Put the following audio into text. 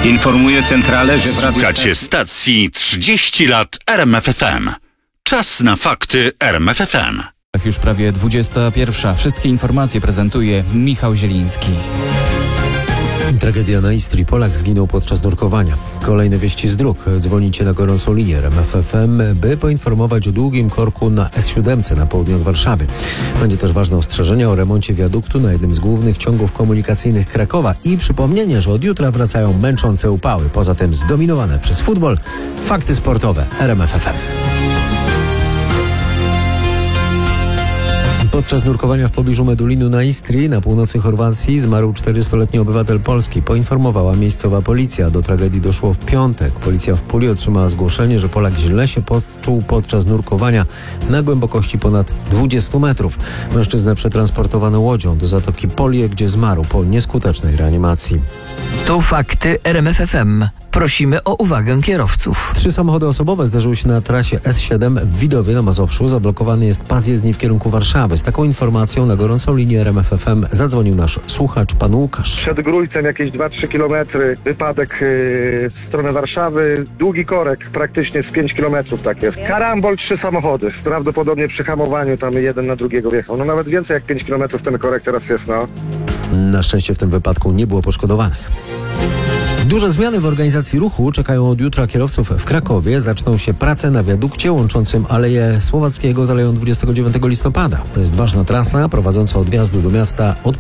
Informuje centralę, że w radiu Słuchacie stacji 30 lat RMFFM. Czas na fakty RMFFM. Już prawie 21. Wszystkie informacje prezentuje Michał Zieliński. Tragedia na Istrii. Polak zginął podczas nurkowania. Kolejne wieści z dróg. Dzwonicie na gorącą linię RMFFM, by poinformować o długim korku na S7 na południe od Warszawy. Będzie też ważne ostrzeżenie o remoncie wiaduktu na jednym z głównych ciągów komunikacyjnych Krakowa i przypomnienie, że od jutra wracają męczące upały. Poza tym zdominowane przez futbol fakty sportowe RMFFM. Podczas nurkowania w pobliżu Medulinu na Istrii, na północy Chorwacji, zmarł 40-letni obywatel Polski. Poinformowała miejscowa policja. Do tragedii doszło w piątek. Policja w Puli otrzymała zgłoszenie, że Polak źle się poczuł podczas nurkowania na głębokości ponad 20 metrów. Mężczyznę przetransportowano łodzią do Zatoki Polie, gdzie zmarł po nieskutecznej reanimacji. To fakty RMFFM. Prosimy o uwagę kierowców. 3 samochody osobowe zdarzyły się na trasie S7 w Widowie na Mazowszu. Zablokowany jest pas jezdni w kierunku Warszawy. Z taką informacją na gorącą linię RMFFM zadzwonił nasz słuchacz, pan Łukasz. Przed Grójcem jakieś 2-3 kilometry, wypadek w stronę Warszawy, długi korek, praktycznie z 5 kilometrów tak jest. Karambol, 3 samochody, prawdopodobnie przy hamowaniu tam jeden na drugiego wjechał. No nawet więcej jak 5 kilometrów ten korek teraz jest, no. Na szczęście w tym wypadku nie było poszkodowanych. Duże zmiany w organizacji ruchu czekają od jutra kierowców w Krakowie. Zaczną się prace na wiadukcie łączącym Aleję Słowackiego z Aleją 29 listopada. To jest ważna trasa prowadząca od wjazdu do miasta od